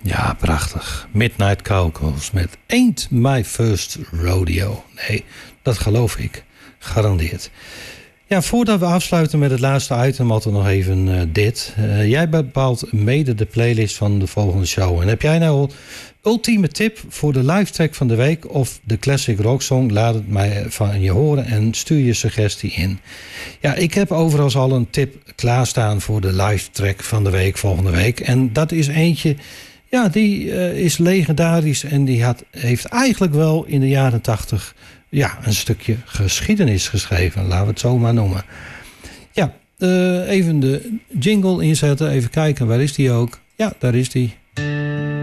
Ja, prachtig. Midnight Cowgirls met Ain't My First Rodeo. Nee, dat geloof ik. Garandeerd. Ja, voordat we afsluiten met het laatste item, had er nog even dit. Jij bepaalt mede de playlist van de volgende show. En heb jij nou ultieme tip voor de live track van de week of de classic rock song? Laat het mij van je horen en stuur je suggestie in. Ja, ik heb overigens al een tip klaarstaan voor de live track van de week volgende week. En dat is eentje, ja, die is legendarisch en die heeft eigenlijk wel in de jaren 80 een stukje geschiedenis geschreven. Laten we het zo maar noemen. Ja, even de jingle inzetten. Even kijken, waar is die ook? Ja, daar is die.